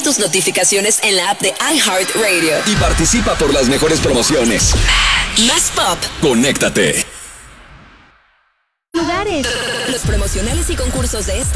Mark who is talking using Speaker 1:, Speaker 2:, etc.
Speaker 1: tus notificaciones en la app de iHeartRadio.
Speaker 2: Y participa por las mejores promociones.
Speaker 1: Más pop.
Speaker 2: Conéctate.
Speaker 1: Lugares. Los promocionales y concursos de esta